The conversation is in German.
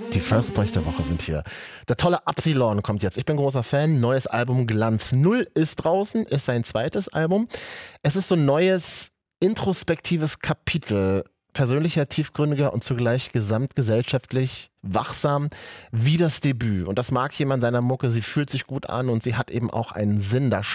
Die First Boys der Woche sind hier. Der tolle Absilon kommt jetzt. Ich bin großer Fan. Neues Album Glanz Null ist draußen, ist sein zweites Album. Es ist so ein neues, introspektives Kapitel. Persönlicher, tiefgründiger und zugleich gesamtgesellschaftlich wachsam wie das Debüt. Und das mag jemand seiner Mucke. Sie fühlt sich gut an und sie hat eben auch einen Sinn. Da